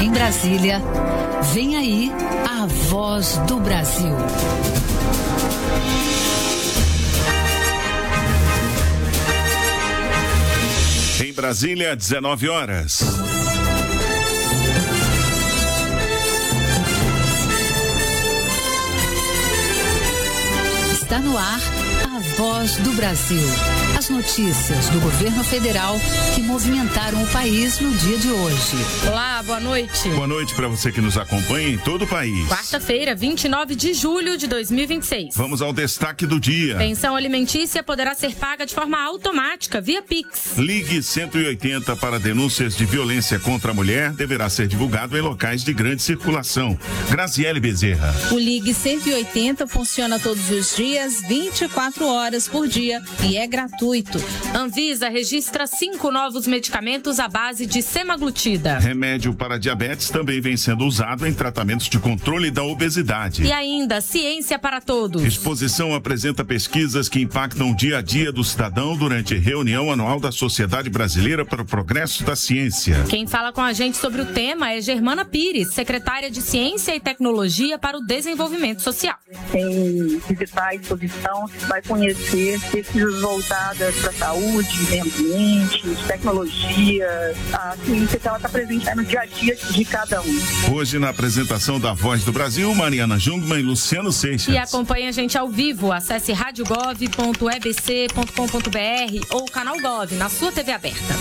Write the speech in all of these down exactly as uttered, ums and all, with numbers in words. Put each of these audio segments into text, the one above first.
Em Brasília, vem aí a Voz do Brasil. Em Brasília, dezenove horas. Está no ar a Voz do Brasil. As notícias do governo federal que movimentaram o país no dia de hoje. Olá, boa noite. Boa noite para você que nos acompanha em todo o país. Quarta-feira, vinte e nove de julho de dois mil e vinte e seis. Vamos ao destaque do dia. Pensão alimentícia poderá ser paga de forma automática via Pix. Ligue cento e oitenta para denúncias de violência contra a mulher deverá ser divulgado em locais de grande circulação. Graziele Bezerra. O Ligue cento e oitenta funciona todos os dias, vinte e quatro horas por dia e é gratuito. Anvisa registra cinco novos medicamentos à base de semaglutida. Remédio para diabetes também vem sendo usado em tratamentos de controle da obesidade. E ainda, ciência para todos. Exposição apresenta pesquisas que impactam o dia a dia do cidadão durante reunião anual da Sociedade Brasileira para o Progresso da Ciência. Quem fala com a gente sobre o tema é Germana Pires, secretária de Ciência e Tecnologia para o Desenvolvimento Social. Tem visitar a exposição, vai conhecer pesquisas voltadas para a saúde, meio ambiente, tecnologia, a ciência que ela está presente no dia a dia de cada um. Hoje, na apresentação da Voz do Brasil, Mariana Jungmann e Luciano Seixas. E acompanhe a gente ao vivo. Acesse rádio gov ponto e b c ponto com ponto b r ou canal Gov na sua T V aberta.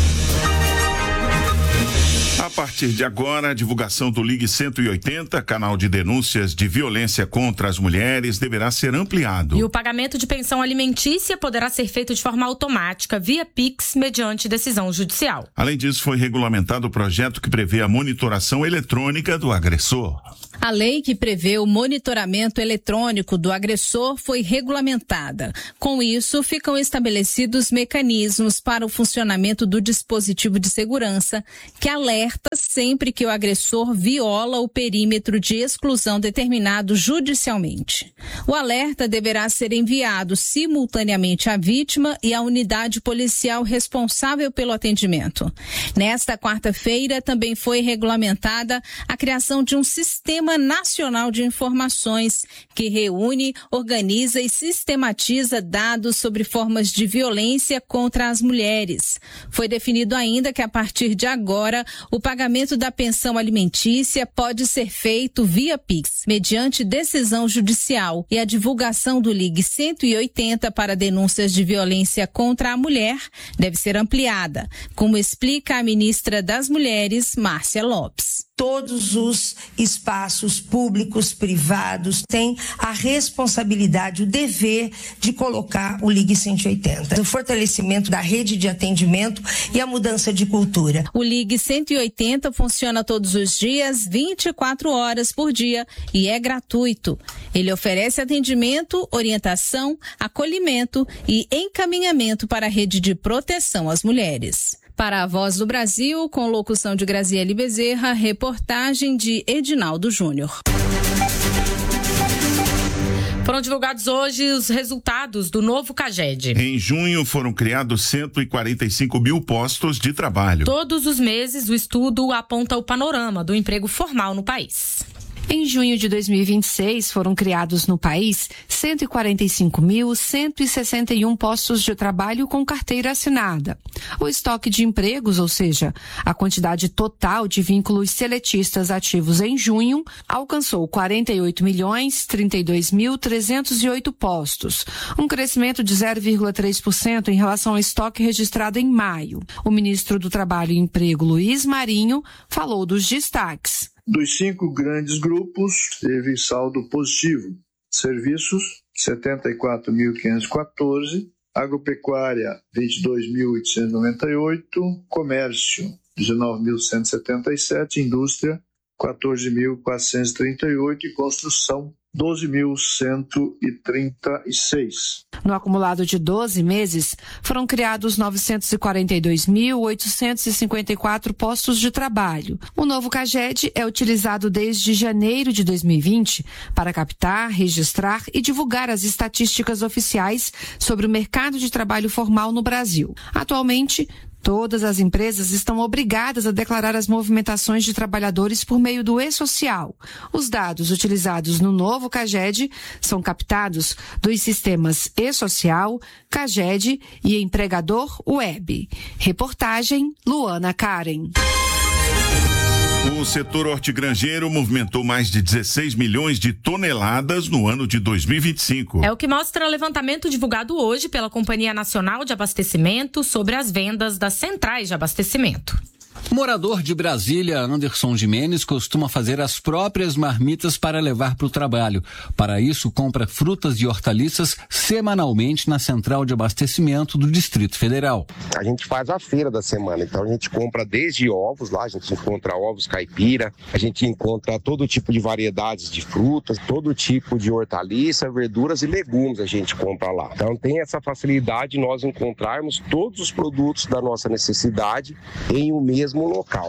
A partir de agora, a divulgação do Ligue cento e oitenta, canal de denúncias de violência contra as mulheres, deverá ser ampliado. E o pagamento de pensão alimentícia poderá ser feito de forma automática, via Pix, mediante decisão judicial. Além disso, foi regulamentado o projeto que prevê a monitoração eletrônica do agressor. A lei que prevê o monitoramento eletrônico do agressor foi regulamentada. Com isso, ficam estabelecidos mecanismos para o funcionamento do dispositivo de segurança, que alerta sempre que o agressor viola o perímetro de exclusão determinado judicialmente. O alerta deverá ser enviado simultaneamente à vítima e à unidade policial responsável pelo atendimento. Nesta quarta-feira, também foi regulamentada a criação de um sistema nacional de informações que reúne, organiza e sistematiza dados sobre formas de violência contra as mulheres. Foi definido ainda que a partir de agora o pagamento da pensão alimentícia pode ser feito via Pix, mediante decisão judicial, e a divulgação do Ligue cento e oitenta para denúncias de violência contra a mulher deve ser ampliada, como explica a ministra das Mulheres, Márcia Lopes. Todos os espaços públicos, privados, têm a responsabilidade, o dever de colocar o Ligue cento e oitenta. O fortalecimento da rede de atendimento e a mudança de cultura. O Ligue cento e oitenta funciona todos os dias, vinte e quatro horas por dia e é gratuito. Ele oferece atendimento, orientação, acolhimento e encaminhamento para a rede de proteção às mulheres. Para a Voz do Brasil, com locução de Graziele Bezerra, reportagem de Edinaldo Júnior. Foram divulgados hoje os resultados do novo CAGED. Em junho foram criados cento e quarenta e cinco mil postos de trabalho. Todos os meses o estudo aponta o panorama do emprego formal no país. Em junho de dois mil e vinte e seis, foram criados no país cento e quarenta e cinco mil, cento e sessenta e um postos de trabalho com carteira assinada. O estoque de empregos, ou seja, a quantidade total de vínculos seletistas ativos em junho, alcançou quarenta e oito milhões, trinta e dois mil, trezentos e oito postos, um crescimento de zero vírgula três por cento em relação ao estoque registrado em maio. O ministro do Trabalho e Emprego, Luiz Marinho, falou dos destaques. Dos cinco grandes grupos, teve saldo positivo. Serviços, setenta e quatro mil quinhentos e quatorze. Agropecuária, vinte e dois mil oitocentos e noventa e oito. Comércio, dezenove mil cento e setenta e sete. Indústria, quatorze mil quatrocentos e trinta e oito. E construção, doze mil cento e trinta e seis. No acumulado de doze meses, foram criados novecentos e quarenta e dois mil, oitocentos e cinquenta e quatro postos de trabalho. O novo CAGED é utilizado desde janeiro de dois mil e vinte para captar, registrar e divulgar as estatísticas oficiais sobre o mercado de trabalho formal no Brasil. Atualmente, Todas as empresas estão obrigadas a declarar as movimentações de trabalhadores por meio do e-social. Os dados utilizados no novo CAGED são captados dos sistemas e-social, CAGED e Empregador Web. Reportagem Luana Karen. O setor hortigranjeiro movimentou mais de dezesseis milhões de toneladas no ano de dois mil e vinte e cinco. É o que mostra o levantamento divulgado hoje pela Companhia Nacional de Abastecimento sobre as vendas das centrais de abastecimento. Morador de Brasília, Anderson Jimenez costuma fazer as próprias marmitas para levar para o trabalho. Para isso, compra frutas e hortaliças semanalmente na central de abastecimento do Distrito Federal. A gente faz a feira da semana, então a gente compra desde ovos, lá a gente encontra ovos caipira, a gente encontra todo tipo de variedades de frutas, todo tipo de hortaliça, verduras e legumes a gente compra lá. Então tem essa facilidade de nós encontrarmos todos os produtos da nossa necessidade em um mesmo local.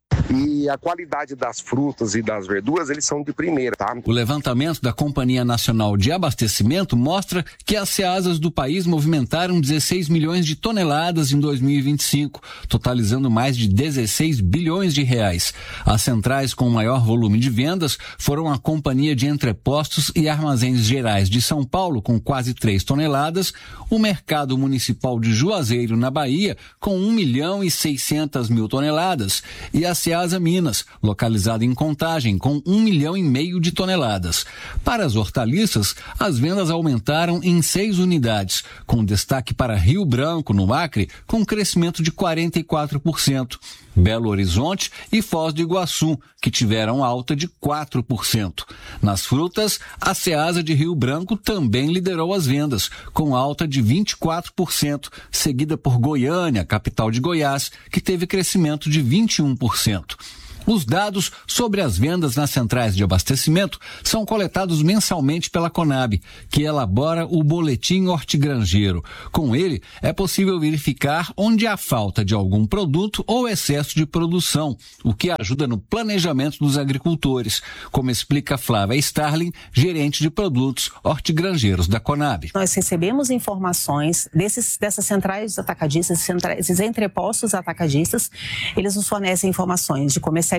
E a qualidade das frutas e das verduras, eles são de primeira, tá? O levantamento da Companhia Nacional de Abastecimento mostra que as ceasas do país movimentaram dezesseis milhões de toneladas em dois mil e vinte e cinco, totalizando mais de dezesseis bilhões de reais. As centrais com maior volume de vendas foram a Companhia de Entrepostos e Armazéns Gerais de São Paulo, com quase três toneladas, o Mercado Municipal de Juazeiro, na Bahia, com um milhão e seiscentas mil toneladas, e a Ceasa Minas, localizada em Contagem, com um milhão e meio de toneladas. Para as hortaliças, as vendas aumentaram em seis unidades, com destaque para Rio Branco, no Acre, com crescimento de quarenta e quatro por cento. Belo Horizonte e Foz do Iguaçu, que tiveram alta de quatro por cento. Nas frutas, a Ceasa de Rio Branco também liderou as vendas, com alta de vinte e quatro por cento, seguida por Goiânia, capital de Goiás, que teve crescimento de vinte e um por cento. Os dados sobre as vendas nas centrais de abastecimento são coletados mensalmente pela Conab, que elabora o Boletim Hortigranjeiro. Com ele, é possível verificar onde há falta de algum produto ou excesso de produção, o que ajuda no planejamento dos agricultores, como explica Flávia Starling, gerente de produtos hortigranjeiros da Conab. Nós recebemos informações desses, dessas centrais atacadistas, centrais, esses entrepostos atacadistas, eles nos fornecem informações de comercialização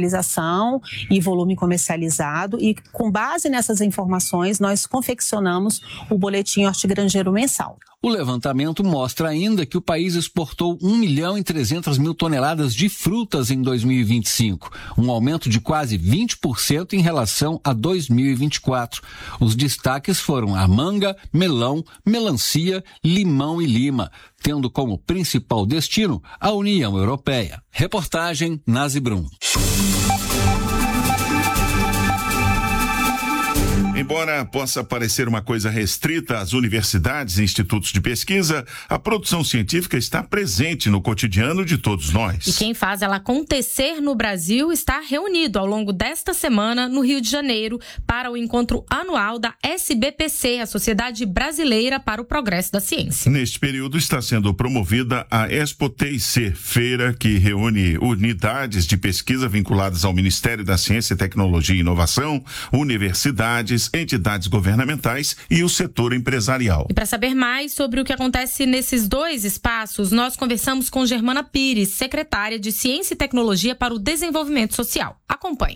e volume comercializado, e com base nessas informações nós confeccionamos o boletim hortigranjeiro mensal. O levantamento mostra ainda que o país exportou um milhão e trezentas mil toneladas de frutas em dois mil e vinte e cinco, um aumento de quase vinte por cento em relação a dois mil e vinte e quatro. Os destaques foram a manga, melão, melancia, limão e lima, tendo como principal destino a União Europeia. Reportagem Nazi Brum. Embora possa parecer uma coisa restrita às universidades e institutos de pesquisa, a produção científica está presente no cotidiano de todos nós. E quem faz ela acontecer no Brasil está reunido ao longo desta semana no Rio de Janeiro para o encontro anual da S B P C, a Sociedade Brasileira para o Progresso da Ciência. Neste período está sendo promovida a Expo T I C, feira que reúne unidades de pesquisa vinculadas ao Ministério da Ciência, Tecnologia e Inovação, universidades, entidades governamentais e o setor empresarial. E para saber mais sobre o que acontece nesses dois espaços, nós conversamos com Germana Pires, secretária de Ciência e Tecnologia para o Desenvolvimento Social. Acompanhe.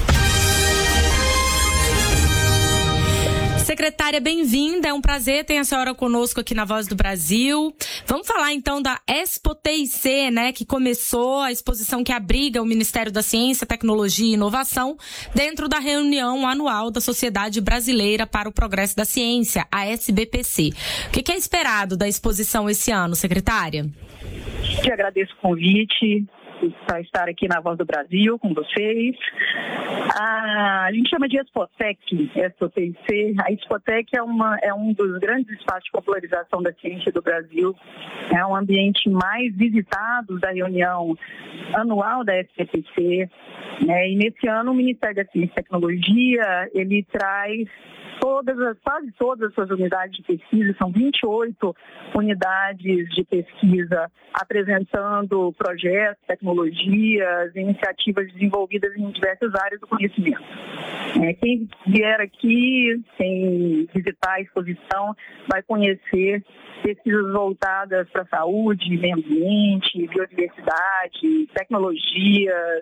Secretária, bem-vinda, é um prazer ter a senhora conosco aqui na Voz do Brasil. Vamos falar então da Expo T I C, né, que começou a exposição que abriga o Ministério da Ciência, Tecnologia e Inovação dentro da reunião anual da Sociedade Brasileira para o Progresso da Ciência, a S B P C. O que é esperado da exposição esse ano, secretária? Te agradeço o convite para estar aqui na Voz do Brasil com vocês. A, a gente chama de Expotec, Expo T I C. A Expotec é, uma, é um dos grandes espaços de popularização da ciência do Brasil. É um ambiente mais visitado da reunião anual da S B P C. Né? E nesse ano o Ministério da Ciência e Tecnologia, ele traz todas as, quase todas as suas unidades de pesquisa, são vinte e oito unidades de pesquisa apresentando projetos, tecnologias, iniciativas desenvolvidas em diversas áreas do conhecimento. É, quem vier aqui, quem visitar a exposição, vai conhecer pesquisas voltadas para a saúde, meio ambiente, biodiversidade, tecnologias,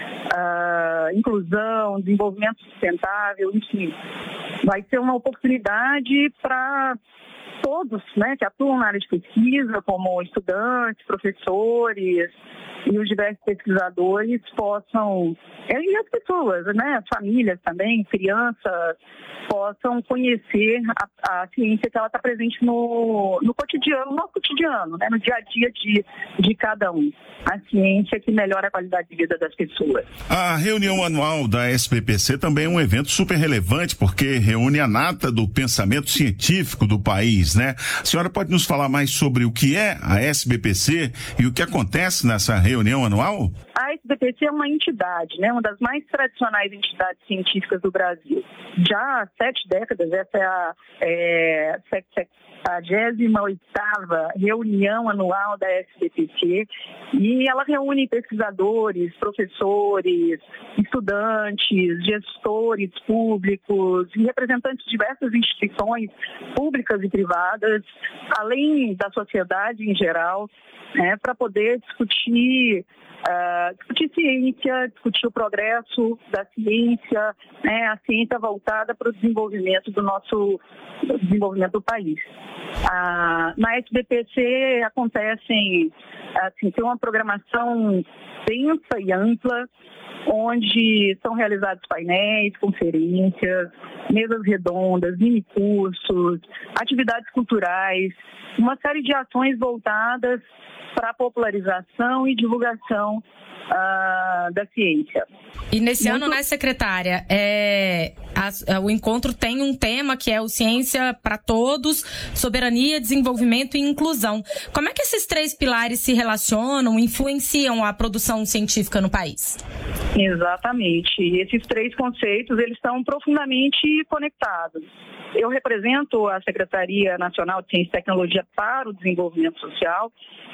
uh, inclusão, desenvolvimento sustentável, enfim. Vai ser uma oportunidade para todos, né, que atuam na área de pesquisa, como estudantes, professores e os diversos pesquisadores possam, e as pessoas, né, as famílias também, crianças, possam conhecer a, a ciência que ela está presente no, no cotidiano, no cotidiano, né, no dia a dia de, de cada um. A ciência que melhora a qualidade de vida das pessoas. A reunião anual da S B P C também é um evento super relevante, porque reúne a nata do pensamento científico do país, né? A senhora pode nos falar mais sobre o que é a S B P C e o que acontece nessa reunião anual? A S B P C é uma entidade, né, uma das mais tradicionais entidades científicas do Brasil. Já há sete décadas, essa é a é, sexagésima oitava reunião anual da S B P C, e ela reúne pesquisadores, professores, estudantes, gestores públicos e representantes de diversas instituições públicas e privadas, além da sociedade em geral, né, para poder discutir, uh, discutir ciência, discutir o progresso da ciência, né, a ciência voltada para o desenvolvimento do nosso do desenvolvimento do país. Uh, na S B P C acontecem, assim, tem uma programação densa e ampla, onde são realizados painéis, conferências, mesas redondas, minicursos, atividades culturais, uma série de ações voltadas para a popularização e divulgação uh, da ciência. E nesse Muito... ano, né, secretária, é, a, o encontro tem um tema que é o Ciência para Todos, Soberania, Desenvolvimento e Inclusão. Como é que esses três pilares se relacionam, influenciam a produção científica no país? Exatamente. Esses três conceitos, eles estão profundamente conectados. Eu represento a Secretaria Nacional de Ciência e Tecnologia para o Desenvolvimento Social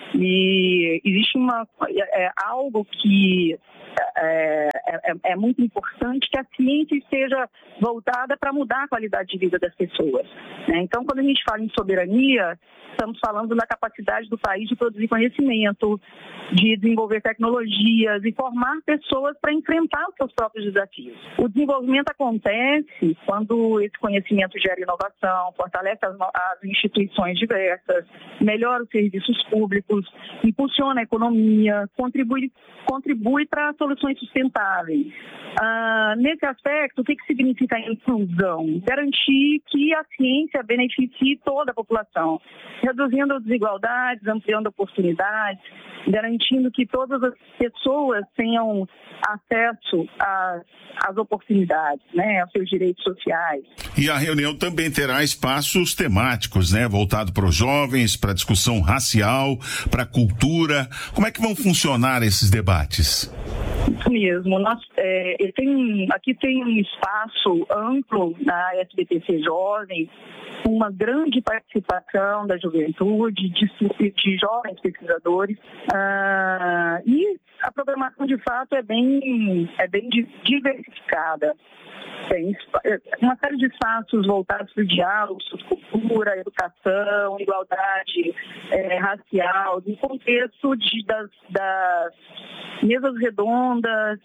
e existe uma, é, algo que é, é, é muito importante, que a ciência esteja voltada para mudar a qualidade de vida das pessoas, né? Então, quando a gente fala em soberania, estamos falando da capacidade do país de produzir conhecimento, de desenvolver tecnologias e formar pessoas para enfrentar os seus próprios desafios. O desenvolvimento acontece quando esse conhecimento gera inovação, fortalece as, as instituições diversas, melhora os serviços públicos, impulsiona a economia, contribui, contribui para soluções sustentáveis. Ah, nesse aspecto, o que, que significa a inclusão? Garantir que a ciência beneficie toda a população, reduzindo desigualdades, ampliando oportunidades, garantindo que todas as pessoas tenham acesso às, às oportunidades, né, aos seus direitos sociais. E a reunião também terá espaços temáticos, né, voltado para os jovens, para a discussão racial, para a cultura. Como é que vão funcionar esses debates? Isso mesmo. Nós, é, tem, aqui tem um espaço amplo na S B P C Jovem, uma grande participação da juventude, de, de jovens pesquisadores, ah, e a programação de fato é bem, é bem diversificada. Tem uma série de espaços voltados para o diálogo, sobre cultura, educação, igualdade é, racial, no contexto de, das, das mesas redondas,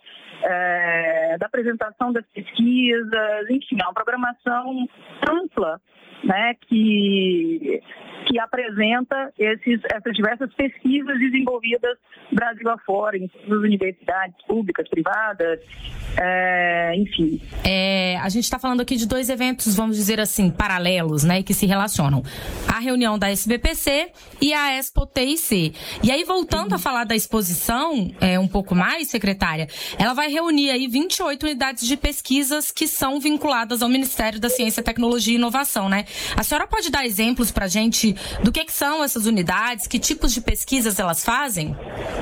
é, da apresentação das pesquisas, enfim, é uma programação ampla, né, que, que apresenta esses, essas diversas pesquisas desenvolvidas Brasil afora, em todas as universidades públicas, privadas, é, enfim. É, a gente está falando aqui de dois eventos, vamos dizer assim, paralelos, né, que se relacionam. A reunião da S B P C e a Expo T I C. E aí, voltando a falar da exposição, é, um pouco mais, secretária, ela vai reunir aí vinte e oito unidades de pesquisas que são vinculadas ao Ministério da Ciência, Tecnologia e Inovação, né? A senhora pode dar exemplos para a gente do que, que são essas unidades, que tipos de pesquisas elas fazem?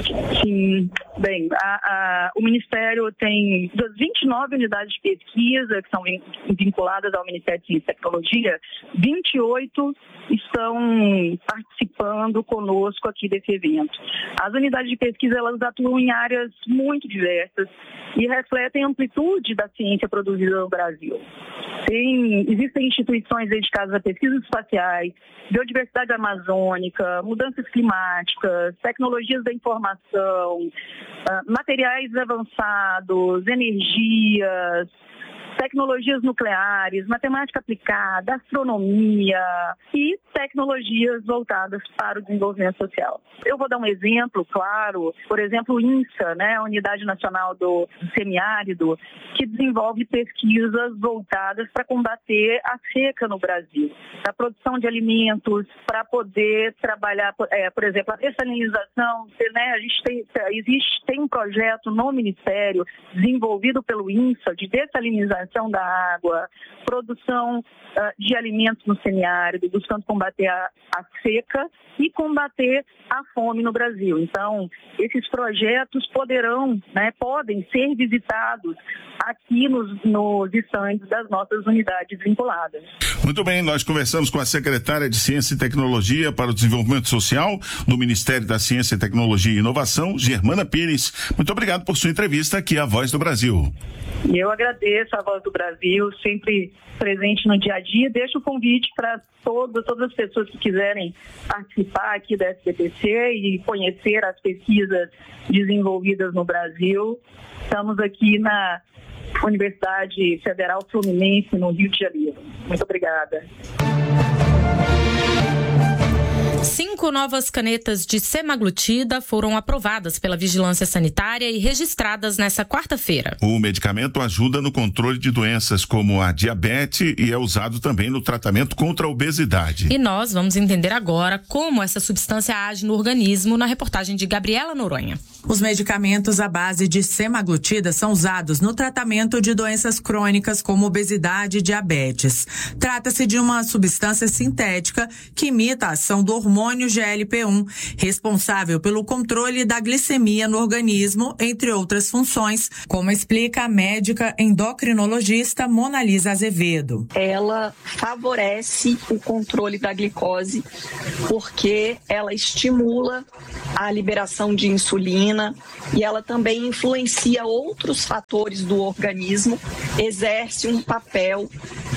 Sim, bem, a, a, o Ministério tem das vinte e nove unidades de pesquisa que são vinculadas ao Ministério de Ciência e Tecnologia, vinte e oito estão participando conosco aqui desse evento. As unidades de pesquisa, elas atuam em áreas muito diversas e refletem amplitude da ciência produzida no Brasil. Tem, existem instituições dedicadas a pesquisas espaciais, biodiversidade amazônica, mudanças climáticas, tecnologias da informação, uh, materiais avançados, energias, tecnologias nucleares, matemática aplicada, astronomia e tecnologias voltadas para o desenvolvimento social. Eu vou dar um exemplo, claro, por exemplo, o INSA, né, a Unidade Nacional do Semiárido, que desenvolve pesquisas voltadas para combater a seca no Brasil, a produção de alimentos, para poder trabalhar, é, por exemplo, a dessalinização, né, a gente tem, existe, tem um projeto no Ministério desenvolvido pelo INSA de dessalinização da água, produção uh, de alimentos no semiárido, buscando combater a, a seca e combater a fome no Brasil. Então, esses projetos poderão, né, podem ser visitados aqui nos, nos estandes das nossas unidades vinculadas. Muito bem, nós conversamos com a secretária de Ciência e Tecnologia para o Desenvolvimento Social do Ministério da Ciência, Tecnologia e Inovação, Germana Pires. Muito obrigado por sua entrevista aqui à Voz do Brasil. Eu agradeço a Voz do Brasil, sempre presente no dia a dia. Deixo o convite para todas, todas as pessoas que quiserem participar aqui da S B T C e conhecer as pesquisas desenvolvidas no Brasil. Estamos aqui na Universidade Federal Fluminense, no Rio de Janeiro. Muito obrigada. Cinco novas canetas de semaglutida foram aprovadas pela Vigilância Sanitária e registradas nesta quarta-feira. O medicamento ajuda no controle de doenças como a diabetes e é usado também no tratamento contra a obesidade. E nós vamos entender agora como essa substância age no organismo na reportagem de Gabriela Noronha. Os medicamentos à base de semaglutida são usados no tratamento de doenças crônicas como obesidade e diabetes. Trata-se de uma substância sintética que imita a ação do hormônio G L P um, responsável pelo controle da glicemia no organismo, entre outras funções, como explica a médica endocrinologista Monalisa Azevedo. Ela favorece o controle da glicose porque ela estimula a liberação de insulina e ela também influencia outros fatores do organismo, exerce um papel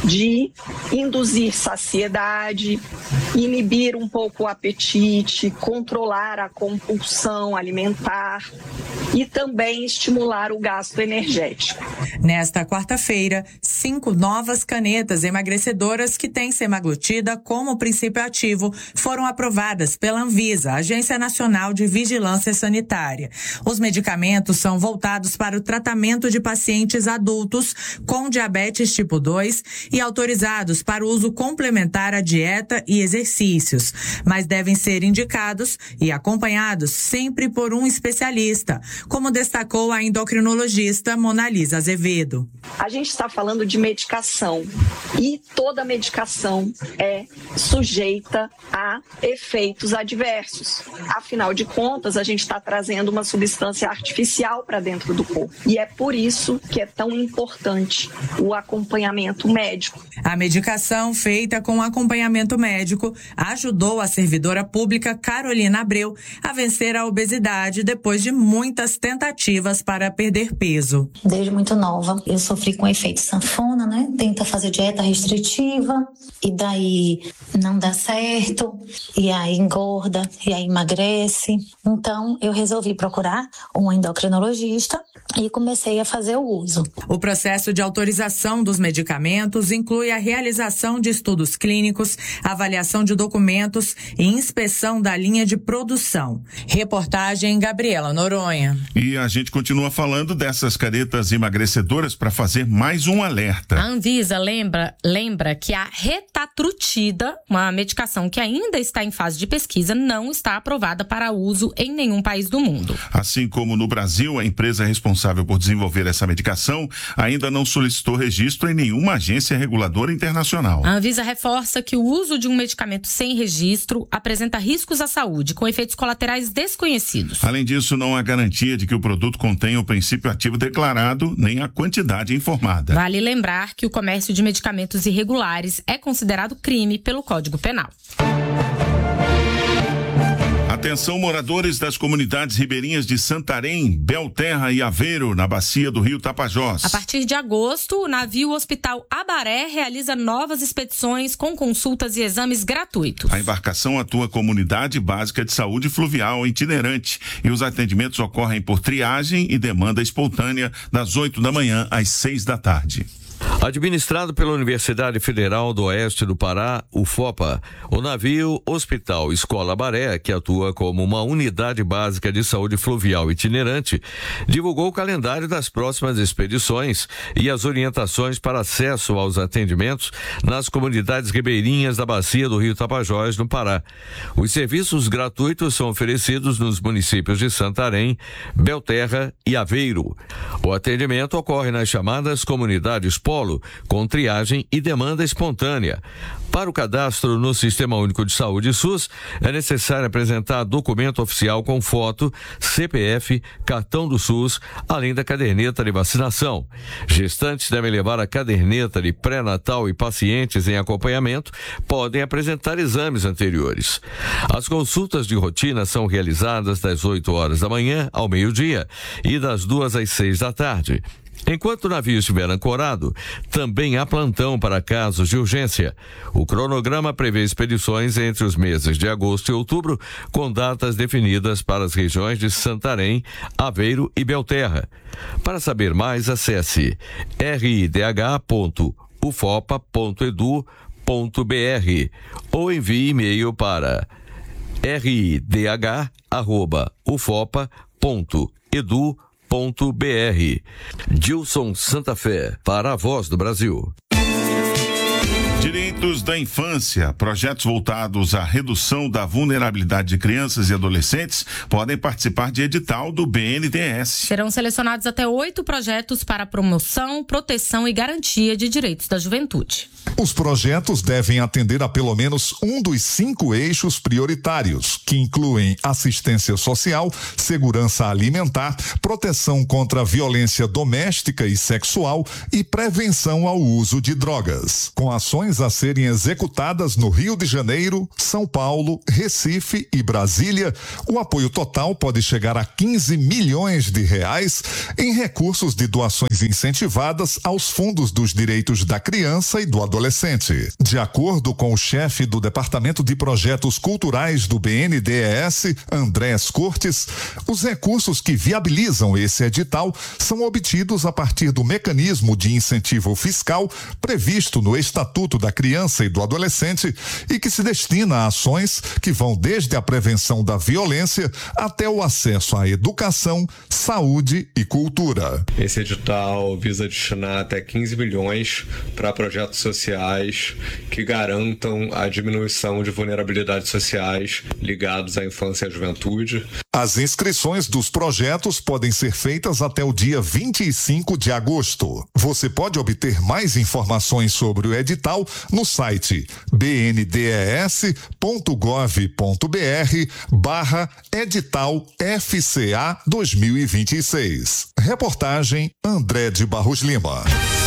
de induzir saciedade, inibir um pouco o apetite, controlar a compulsão alimentar e também estimular o gasto energético. Nesta quarta-feira, cinco novas canetas emagrecedoras que têm semaglutida como princípio ativo foram aprovadas pela Anvisa, Agência Nacional de Vigilância Sanitária. Os medicamentos são voltados para o tratamento de pacientes adultos com diabetes tipo dois e autorizados para o uso complementar à dieta e exercícios, mas devem ser indicados e acompanhados sempre por um especialista, como destacou a endocrinologista Monalisa Azevedo. A gente está falando de medicação e toda medicação é sujeita a efeitos adversos. Afinal de contas, a gente está trazendo uma substância artificial para dentro do corpo. E é por isso que é tão importante o acompanhamento médico. A medicação feita com acompanhamento médico ajudou a servidora pública Carolina Abreu a vencer a obesidade depois de muitas tentativas para perder peso. Desde muito nova, eu sofri com efeito sanfona, né? Tenta fazer dieta restritiva e daí não dá certo, e aí engorda, e aí emagrece. Então, eu resolvi procurar um endocrinologista e comecei a fazer o uso. O processo de autorização dos medicamentos inclui a realização de estudos clínicos, avaliação de documentos e inspeção da linha de produção. Reportagem Gabriela Noronha. E a gente continua falando dessas canetas emagrecedoras para fazer mais um alerta. A Anvisa lembra, lembra que a retatrutida, uma medicação que ainda está em fase de pesquisa, não está aprovada para uso em nenhum país do mundo. Assim como no Brasil, a empresa responsável por desenvolver essa medicação ainda não solicitou registro em nenhuma agência reguladora internacional. A Anvisa reforça que o uso de um medicamento sem registro apresenta riscos à saúde, com efeitos colaterais desconhecidos. Além disso, não há garantia de que o produto contenha o princípio ativo declarado, nem a quantidade informada. Vale lembrar que o comércio de medicamentos irregulares é considerado crime pelo Código Penal. A Atenção, moradores das comunidades ribeirinhas de Santarém, Belterra e Aveiro, na bacia do rio Tapajós. A partir de agosto, o navio Hospital Abaré realiza novas expedições com consultas e exames gratuitos. A embarcação atua como unidade básica de saúde fluvial itinerante e os atendimentos ocorrem por triagem e demanda espontânea das oito da manhã às seis da tarde. Administrado pela Universidade Federal do Oeste do Pará, U F O P A, o navio Hospital Escola Abaré, que atua como uma unidade básica de saúde fluvial itinerante, divulgou o calendário das próximas expedições e as orientações para acesso aos atendimentos nas comunidades ribeirinhas da bacia do rio Tapajós, no Pará. Os serviços gratuitos são oferecidos nos municípios de Santarém, Belterra e Aveiro. O atendimento ocorre nas chamadas comunidades Polo, com triagem e demanda espontânea. Para o cadastro no Sistema Único de Saúde SUS, é necessário apresentar documento oficial com foto, C P F, cartão do SUS, além da caderneta de vacinação. Gestantes devem levar a caderneta de pré-natal e pacientes em acompanhamento podem apresentar exames anteriores. As consultas de rotina são realizadas das oito horas da manhã ao meio-dia e das duas às seis da tarde. Enquanto o navio estiver ancorado, também há plantão para casos de urgência. O cronograma prevê expedições entre os meses de agosto e outubro, com datas definidas para as regiões de Santarém, Aveiro e Belterra. Para saber mais, acesse r i d h ponto u f o p a ponto e d u ponto b r ou envie e-mail para r i d h arroba u f o p a ponto e d u ponto b r. Gilson Santa Fé, para a Voz do Brasil. Direitos da infância. Projetos voltados à redução da vulnerabilidade de crianças e adolescentes podem participar de edital do B N D E S. Serão selecionados até oito projetos para promoção, proteção e garantia de direitos da juventude. Os projetos devem atender a pelo menos um dos cinco eixos prioritários, que incluem assistência social, segurança alimentar, proteção contra a violência doméstica e sexual e prevenção ao uso de drogas. Com ações a serem executadas no Rio de Janeiro, São Paulo, Recife e Brasília, o apoio total pode chegar a quinze milhões de reais em recursos de doações incentivadas aos fundos dos direitos da criança e do adolescente. Adolescente. De acordo com o chefe do Departamento de Projetos Culturais do B N D E S, Andrés Cortes, os recursos que viabilizam esse edital são obtidos a partir do mecanismo de incentivo fiscal previsto no Estatuto da Criança e do Adolescente e que se destina a ações que vão desde a prevenção da violência até o acesso à educação, saúde e cultura. Esse edital visa destinar até quinze milhões para projetos sociais que garantam a diminuição de vulnerabilidades sociais ligados à infância e à juventude. As inscrições dos projetos podem ser feitas até o dia vinte e cinco de agosto. Você pode obter mais informações sobre o edital no site b n d e s ponto gov ponto b r barra edital F C A dois mil e vinte e seis. Reportagem André de Barros Lima.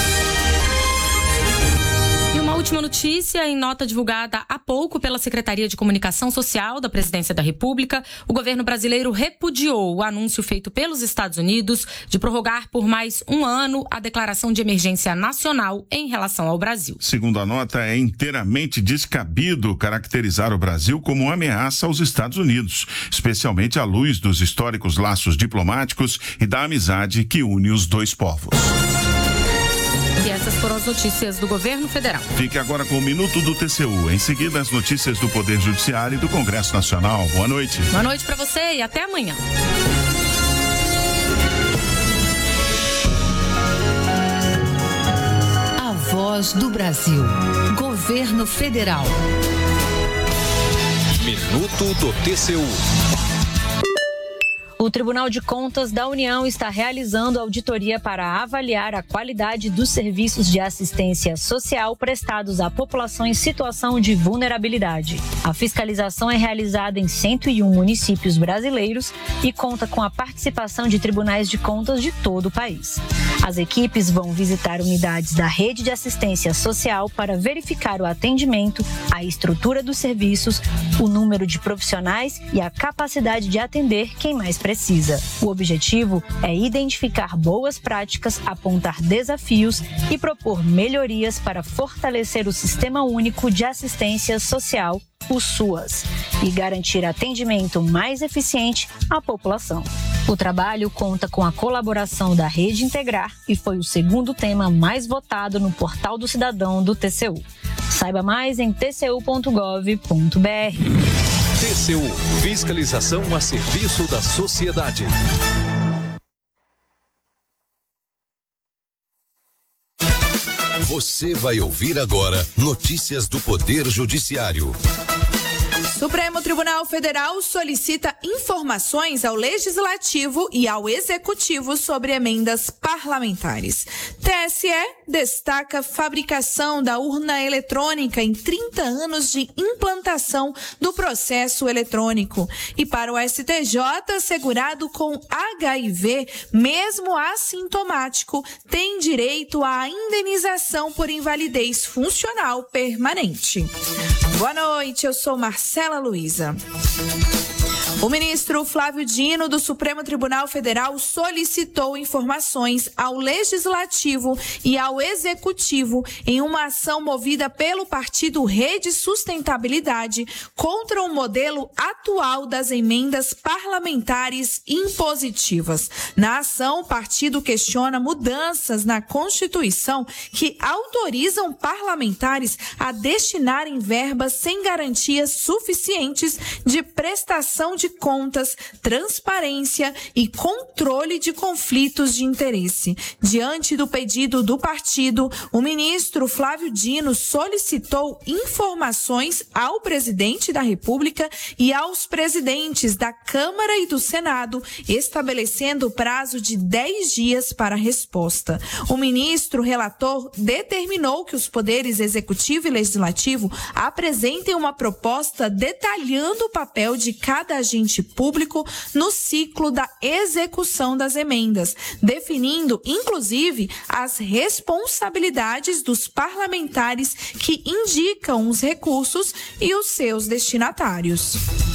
Última notícia, em nota divulgada há pouco pela Secretaria de Comunicação Social da Presidência da República, o governo brasileiro repudiou o anúncio feito pelos Estados Unidos de prorrogar por mais um ano a declaração de emergência nacional em relação ao Brasil. Segundo a nota, é inteiramente descabido caracterizar o Brasil como uma ameaça aos Estados Unidos, especialmente à luz dos históricos laços diplomáticos e da amizade que une os dois povos. E essas foram as notícias do governo federal. Fique agora com o Minuto do T C U. Em seguida, as notícias do Poder Judiciário e do Congresso Nacional. Boa noite. Boa noite para você e até amanhã. A Voz do Brasil. Governo Federal. Minuto do T C U. O Tribunal de Contas da União está realizando auditoria para avaliar a qualidade dos serviços de assistência social prestados à população em situação de vulnerabilidade. A fiscalização é realizada em cento e um municípios brasileiros e conta com a participação de tribunais de contas de todo o país. As equipes vão visitar unidades da rede de assistência social para verificar o atendimento, a estrutura dos serviços, o número de profissionais e a capacidade de atender quem mais precisa. O objetivo é identificar boas práticas, apontar desafios e propor melhorias para fortalecer o Sistema Único de Assistência Social, o SUAS, e garantir atendimento mais eficiente à população. O trabalho conta com a colaboração da Rede Integrar e foi o segundo tema mais votado no Portal do Cidadão do T C U. Saiba mais em t c u ponto gov ponto b r. T C U, fiscalização a serviço da sociedade. Você vai ouvir agora notícias do Poder Judiciário. Supremo Tribunal Federal solicita informações ao Legislativo e ao Executivo sobre emendas parlamentares. T S E destaca fabricação da urna eletrônica em trinta anos de implantação do processo eletrônico. E para o S T J, segurado com H I V, mesmo assintomático, tem direito à indenização por invalidez funcional permanente. Boa noite, eu sou Marcela Luiza. O ministro Flávio Dino, do Supremo Tribunal Federal, solicitou informações ao Legislativo e ao Executivo em uma ação movida pelo partido Rede Sustentabilidade contra o modelo atual das emendas parlamentares impositivas. Na ação, o partido questiona mudanças na Constituição que autorizam parlamentares a destinarem verbas sem garantias suficientes de prestação de contas, transparência e controle de conflitos de interesse. Diante do pedido do partido, o ministro Flávio Dino solicitou informações ao presidente da República e aos presidentes da Câmara e do Senado, estabelecendo o prazo de dez dias para a resposta. O ministro relator determinou que os poderes executivo e legislativo apresentem uma proposta detalhando o papel de cada agente público no ciclo da execução das emendas, definindo, inclusive, as responsabilidades dos parlamentares que indicam os recursos e os seus destinatários.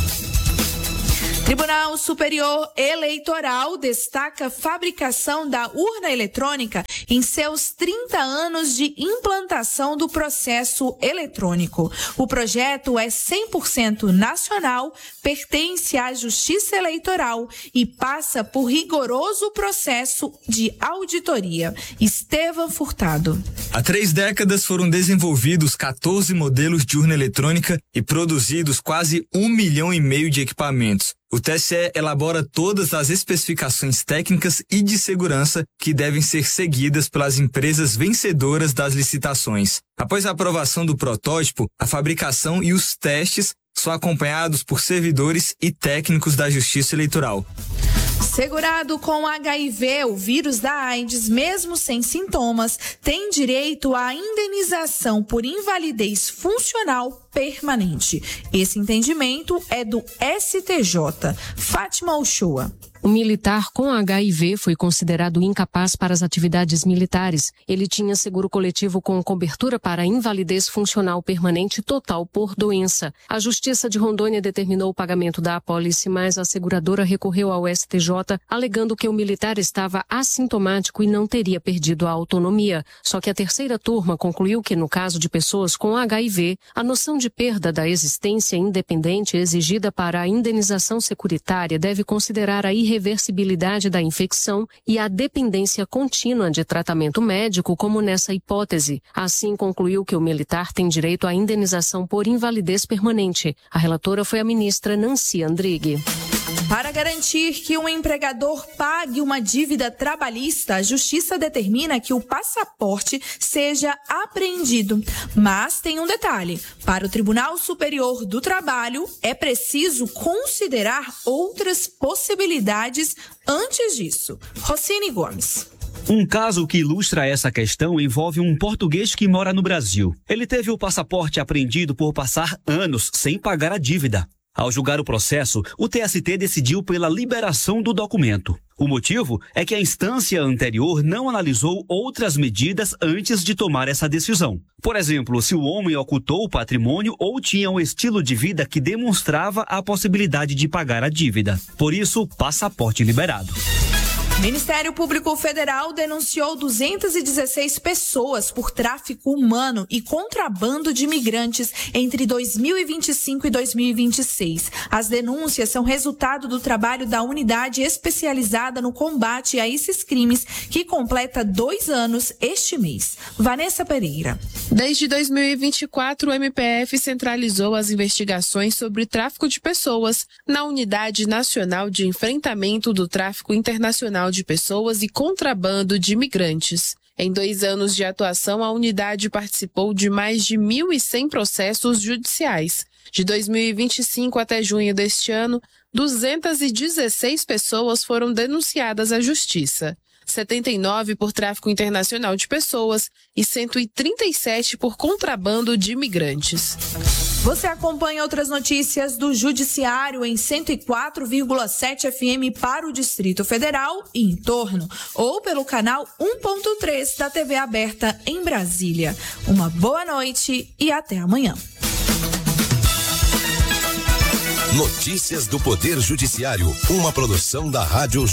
Tribunal Superior Eleitoral destaca a fabricação da urna eletrônica em seus trinta anos de implantação do processo eletrônico. O projeto é cem por cento nacional, pertence à Justiça Eleitoral e passa por rigoroso processo de auditoria. Estevão Furtado. Há três décadas foram desenvolvidos quatorze modelos de urna eletrônica e produzidos quase um milhão e meio de equipamentos. O T S E elabora todas as especificações técnicas e de segurança que devem ser seguidas pelas empresas vencedoras das licitações. Após a aprovação do protótipo, a fabricação e os testes são acompanhados por servidores e técnicos da Justiça Eleitoral. Segurado com H I V, o vírus da AIDS, mesmo sem sintomas, tem direito à indenização por invalidez funcional permanente. Esse entendimento é do S T J. Fátima Uchoa. O militar com H I V foi considerado incapaz para as atividades militares. Ele tinha seguro coletivo com cobertura para invalidez funcional permanente total por doença. A Justiça de Rondônia determinou o pagamento da apólice, mas a seguradora recorreu ao S T J, alegando que o militar estava assintomático e não teria perdido a autonomia. Só que a terceira turma concluiu que, no caso de pessoas com H I V, a noção de perda da existência independente exigida para a indenização securitária deve considerar a irreversibilidade da infecção e a dependência contínua de tratamento médico, como nessa hipótese. Assim, concluiu que o militar tem direito à indenização por invalidez permanente. A relatora foi a ministra Nancy Andrighi. Para garantir que um empregador pague uma dívida trabalhista, a Justiça determina que o passaporte seja apreendido. Mas tem um detalhe: para o Tribunal Superior do Trabalho, é preciso considerar outras possibilidades antes disso. Rocine Gomes. Um caso que ilustra essa questão envolve um português que mora no Brasil. Ele teve o passaporte apreendido por passar anos sem pagar a dívida. Ao julgar o processo, o T S T decidiu pela liberação do documento. O motivo é que a instância anterior não analisou outras medidas antes de tomar essa decisão. Por exemplo, se o homem ocultou o patrimônio ou tinha um estilo de vida que demonstrava a possibilidade de pagar a dívida. Por isso, passaporte liberado. Ministério Público Federal denunciou duzentas e dezesseis pessoas por tráfico humano e contrabando de imigrantes entre dois mil e vinte e cinco e dois mil e vinte e seis. As denúncias são resultado do trabalho da unidade especializada no combate a esses crimes, que completa dois anos este mês. Vanessa Pereira. Desde dois mil e vinte e quatro, o M P F centralizou as investigações sobre tráfico de pessoas na Unidade Nacional de Enfrentamento do Tráfico Internacional de Pessoas e Contrabando de Imigrantes. Em dois anos de atuação, a unidade participou de mais de mil e cem processos judiciais. De dois mil e vinte e cinco até junho deste ano, duzentas e dezesseis pessoas foram denunciadas à Justiça. setenta e nove por tráfico internacional de pessoas e cento e trinta e sete por contrabando de imigrantes. Você acompanha outras notícias do Judiciário em cento e quatro vírgula sete F M para o Distrito Federal e em torno, ou pelo canal um ponto três da T V aberta em Brasília. Uma boa noite e até amanhã. Notícias do Poder Judiciário, uma produção da Rádio